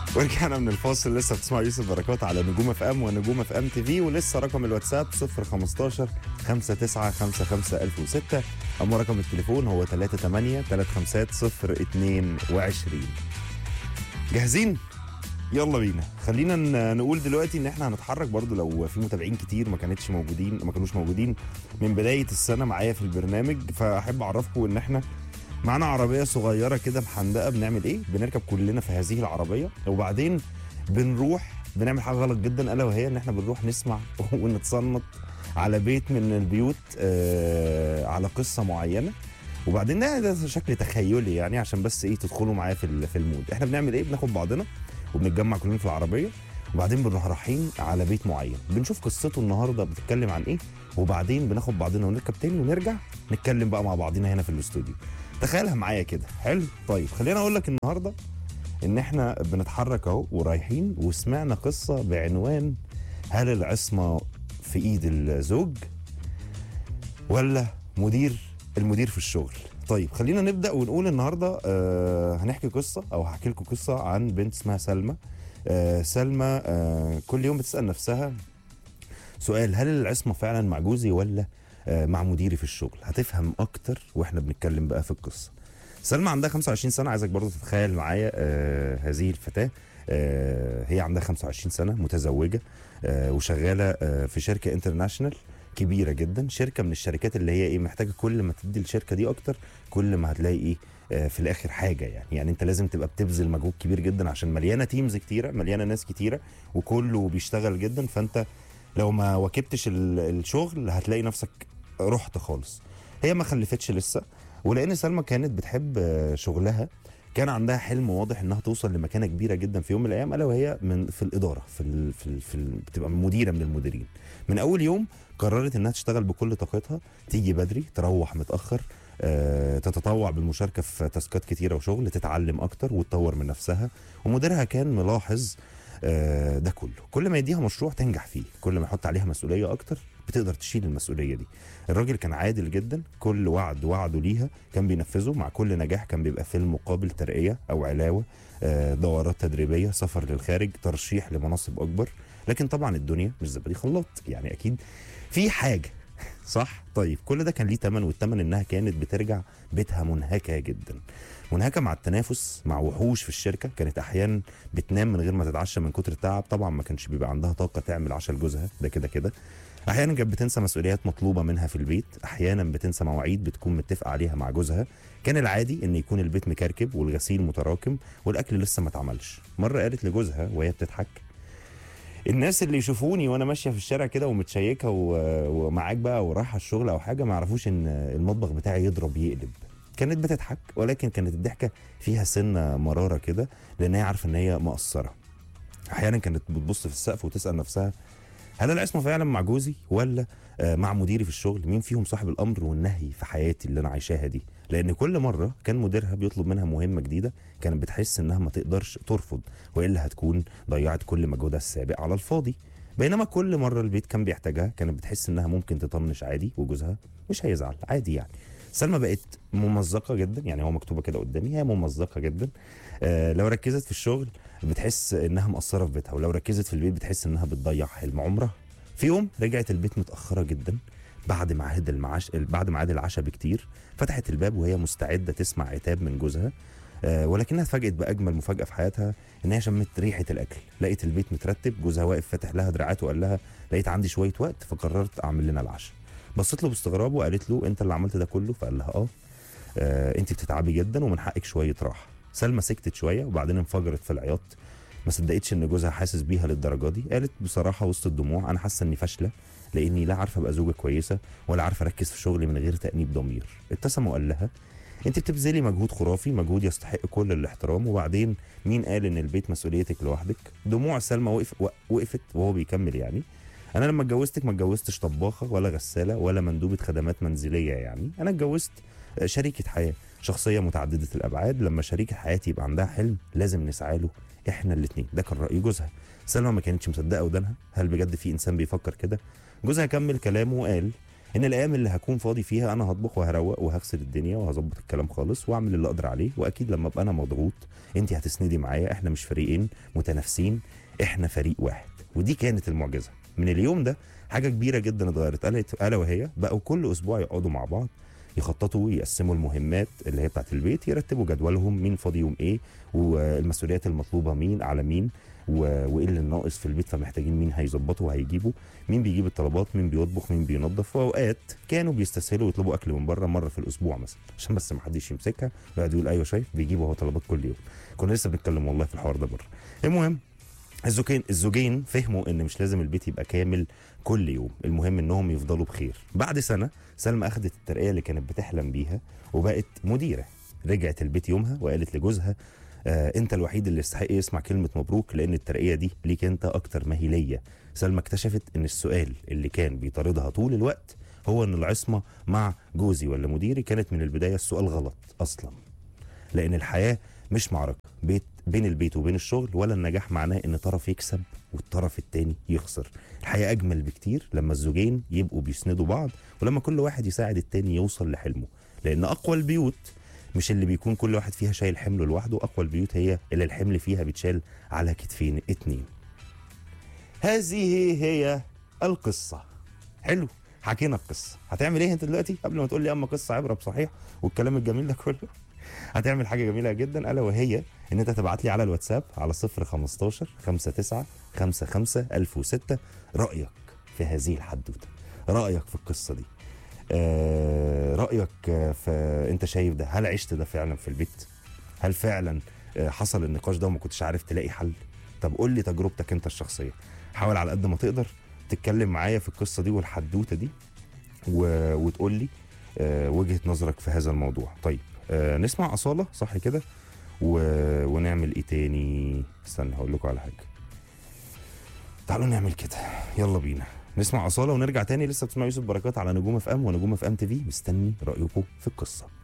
ورجعنا من الفاصل. لسه بتسمع يوسف بركات على نجوم اف ام ونجوم اف ام تي في، ولسه رقم الواتساب 015 5955 1006. اما رقم التليفون هو 38 350 22. جاهزين؟ يلا بينا. خلينا نقول دلوقتي ان احنا هنتحرك برضو لو في متابعين كتير ما كانوش موجودين من بداية السنة معايا في البرنامج. فاحب اعرفكم ان احنا معانا عربية صغيرة كده محندقة. بنعمل ايه؟ بنركب كلنا في هذه العربية، وبعدين بنروح بنعمل حاجة غلط جدا، الا وهي ان احنا بنروح نسمع ونتصنت على بيت من البيوت، على قصة معينة. وبعدين ده شكل تخيلي يعني، عشان بس ايه تدخلوا معايا في المود. احنا بنعمل ايه؟ بناخد بعضنا وبنتجمع كلنا في العربيه، وبعدين بنروح رايحين على بيت معين، بنشوف قصته النهارده بتتكلم عن ايه، وبعدين بناخد بعضنا ونركب تاني ونرجع نتكلم بقى مع بعضنا هنا في الاستوديو. تخيلها معايا كده. حلو. طيب خلينا اقول لك النهارده ان احنا بنتحرك اهو ورايحين، وسمعنا قصه بعنوان: هل العصمه في ايد الزوج ولا المدير في الشغل؟ طيب خلينا نبدا ونقول النهارده هنحكي قصه، او هحكي لكم قصه عن بنت اسمها سلمى. سلمى كل يوم بتسال نفسها سؤال: هل العصمه فعلا مع جوزي ولا مع مديري في الشغل؟ هتفهم اكتر واحنا بنتكلم بقى في القصه. سلمى عندها 25 سنه. عايزك برضو تتخيل معايا هذه الفتاه. هي عندها 25 سنه، متزوجه، وشغاله في شركه انترناشونال كبيره جدا، شركه من الشركات اللي هي ايه محتاجه كل ما تدي الشركه دي اكتر كل ما هتلاقي ايه في الاخر حاجه يعني انت لازم تبقى بتبذل مجهود كبير جدا، عشان مليانه تيمز كتيره، مليانه ناس كتيره، وكله بيشتغل جدا. فانت لو ما واكبتش الشغل هتلاقي نفسك رحت خالص. هي ما خلفتش لسه، ولان سلمى كانت بتحب شغلها، كان عندها حلم واضح انها توصل لمكانه كبيره جدا في يوم من الايام، الا وهي في الاداره، بتبقى مديره من المديرين. من اول يوم قررت انها تشتغل بكل طاقتها، تيجي بدري تروح متاخر، تتطوع بالمشاركه في تاسكات كتيره وشغل، تتعلم اكتر وتطور من نفسها. ومديرها كان ملاحظ ده كله. كل ما يديها مشروع تنجح فيه، كل ما يحط عليها مسؤوليه اكتر بتقدر تشيل المسؤوليه دي. الراجل كان عادل جدا، كل وعده ليها كان بينفذه. مع كل نجاح كان بيبقى في المقابل ترقيه او علاوه، دورات تدريبيه، سفر للخارج، ترشيح لمناصب اكبر. لكن طبعا الدنيا مش زبادي خلاط، يعني اكيد في حاجه صح. طيب كل ده كان ليه ثمن، والثمن انها كانت بترجع بيتها منهكه جدا، منهكه مع التنافس مع وحوش في الشركه. كانت احيانا بتنام من غير ما تتعشى من كتر التعب. طبعا ما كانش بيبقى عندها طاقه تعمل عشاء لجوزها، ده كده كده. احيانا كانت بتنسى مسؤوليات مطلوبه منها في البيت، احيانا بتنسى مواعيد بتكون متفقه عليها مع جوزها. كان العادي ان يكون البيت مكركب والغسيل متراكم والاكل لسه ما اتعملش. مره قالت لجوزها وهي بتضحك: الناس اللي يشوفوني وانا ماشيه في الشارع كده ومتشيكه ومعاك بقى ورايحه الشغل او حاجه، ما يعرفوش ان المطبخ بتاعي يضرب يقلب. كانت بتضحك، ولكن كانت الضحكه فيها سنه مراره كده، لان هي عارفه ان هي مقصره. احيانا كانت بتبص في السقف وتسال نفسها: هل العصمه فعلا مع جوزي ولا مع مديري في الشغل؟ مين فيهم صاحب الامر والنهي في حياتي اللي انا عايشاها دي؟ لان كل مره كان مديرها بيطلب منها مهمه جديده كانت بتحس انها ما تقدرش ترفض، والا هتكون ضيعت كل مجهودها السابق على الفاضي. بينما كل مره البيت كان بيحتاجها كانت بتحس انها ممكن تطنش عادي وجوزها مش هيزعل عادي يعني. سلمى بقت ممزقه جدا، يعني هو مكتوبه كده قدامي، هي ممزقه جدا. لو ركزت في الشغل بتحس انها مقصره في بيتها، ولو ركزت في البيت بتحس انها بتضيع حلم عمرها. في يوم رجعت البيت متاخره جدا بعد ميعاد العشاء بكتير. فتحت الباب وهي مستعده تسمع عتاب من جوزها، ولكنها اتفاجئت باجمل مفاجاه في حياتها، ان هي شمت ريحه الاكل. لقيت البيت مترتب، جوزها واقف فاتح لها دراعاته وقال لها: لقيت عندي شويه وقت فقررت اعمل لنا العشاء. بصت له باستغراب وقالت له: انت اللي عملت ده كله؟ فقال لها: انت بتتعبي جدا ومن حقك شويه راحه. سلمى سكتت شويه وبعدين انفجرت في العياط. ما صدقتش ان جوزها حاسس بيها للدرجه دي. قالت بصراحه وسط الدموع: انا حاسه اني فاشله، لاني لا عارفه ابقى زوجه كويسه ولا عارفه اركز في شغلي من غير تانيب ضمير. ابتسم وقال لها: انت بتبذلي مجهود خرافي، مجهود يستحق كل الاحترام، وبعدين مين قال ان البيت مسؤوليتك لوحدك؟ دموع سلمى وقفت وهو بيكمل يعني: انا لما اتجوزتك ما اتجوزتش طباخه ولا غساله ولا مندوبه خدمات منزليه، يعني انا اتجوزت شريكه حياه، شخصيه متعدده الابعاد. لما شريكه حياتي يبقى عندها حلم لازم نسعى له احنا الاثنين. ده كان راي جوزها. سلمى ما كانتش مصدقه ودانها، هل بجد في انسان بيفكر كده؟ جوزها كمل كلامه وقال: ان الايام اللي هكون فاضي فيها انا هطبخ وهروق وهغسل الدنيا وهظبط الكلام خالص واعمل اللي اقدر عليه، واكيد لما ابقى انا مضغوط انت هتسندي معايا، احنا مش فريقين متنافسين، احنا فريق واحد. ودي كانت المعجزه من اليوم ده. حاجه كبيره جدا اتغيرت، الا وهي بقوا كل اسبوع يقعدوا مع بعض، يخططوا، يقسموا المهمات اللي هي بتاعت البيت، يرتبوا جدولهم، مين فاضي يوم ايه، والمسؤوليات المطلوبه مين على مين، وايه اللي ناقص في البيت فمحتاجين مين هيظبطوا وهيجيبوا، مين بيجيب الطلبات، مين بيطبخ، مين بينظف. واوقات كانوا بيستسهلوا ويطلبوا اكل من بره مره في الاسبوع مثلا، عشان بس ما حدش يمسكها ويقعد يقول ايوه شايف بيجيبوا هو طلبات كل يوم. كنا لسه بنتكلم والله في الحوار ده بره. المهم الزوجين فهموا ان مش لازم البيت يبقى كامل كل يوم، المهم انهم يفضلوا بخير. بعد سنه سلمى اخذت الترقيه اللي كانت بتحلم بيها وبقت مديره. رجعت البيت يومها وقالت لجوزها انت الوحيد اللي يستحق يسمع كلمه مبروك، لان الترقيه دي ليك انت اكتر ما هي ليا. سلمى اكتشفت ان السؤال اللي كان بيطاردها طول الوقت هو ان العصمه مع جوزي ولا مديري، كانت من البدايه السؤال غلط اصلا. لان الحياه مش معركه بين البيت وبين الشغل، ولا النجاح معناه ان طرف يكسب والطرف التاني يخسر. الحياه اجمل بكتير لما الزوجين يبقوا بيسندوا بعض، ولما كل واحد يساعد التاني يوصل لحلمه. لان اقوى البيوت مش اللي بيكون كل واحد فيها شايل حمله لوحده، اقوى البيوت هي اللي الحمل فيها بيتشال على كتفين اتنين. هذه هي القصه. حلو، حكينا القصه. هتعمل ايه انت دلوقتي قبل ما تقول لي اما قصه عبره بصحيح والكلام الجميل ده كله؟ هتعمل حاجه جميله جدا، الا وهي ان انت تبعت لي على الواتساب على 015 59 55 1006 رايك في هذه الحدوته، رايك في القصه دي. رايك في انت شايف ده، هل عشت ده فعلا في البيت؟ هل فعلا حصل النقاش ده وما كنتش عارف تلاقي حل؟ طب قول لي تجربتك انت الشخصيه. حاول على قد ما تقدر تتكلم معايا في القصه دي والحدوته دي وتقول لي وجهه نظرك في هذا الموضوع. طيب نسمع أصالة صح كده ونعمل ايه تاني؟ استنى هقول لكم على حاجه. تعالوا نعمل كده، يلا بينا نسمع أصالة ونرجع تاني. لسه بتسمعوا يوسف بركات على نجوم اف ام ونجوم اف ام تي في. مستني رايكم في القصه.